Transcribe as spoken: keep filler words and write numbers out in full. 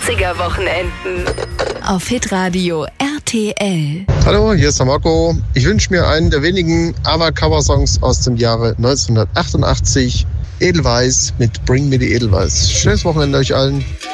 achtziger-Wochenenden. Auf Hitradio R T L. Hallo, hier ist der Marco. Ich wünsche mir einen der wenigen ABBA-Cover-Songs aus dem Jahre neunzehnhundertachtundachtzig. Edelweiss mit Bring Me the Edelweiss. Schönes Wochenende euch allen.